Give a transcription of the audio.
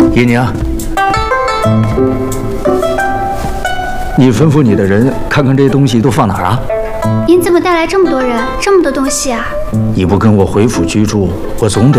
姨娘，你吩咐你的人看看这些东西都放哪儿啊？ 您怎么带来这么多人，这么多东西啊？ 你不跟我回府居住，我总得。